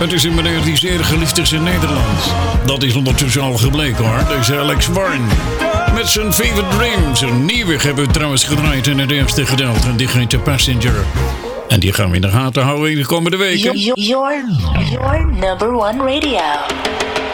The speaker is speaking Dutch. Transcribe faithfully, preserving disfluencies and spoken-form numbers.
Het is een meneer die zeer geliefd is in Nederland. Dat is ondertussen al gebleken hoor. Deze Alex Warren. Met zijn Favorite Dreams. Een nieuwe hebben we trouwens gedraaid in het eerste gedeelte. En die heet The Passenger. En die gaan we in de gaten houden in de komende weken. Your, your, your number one radio.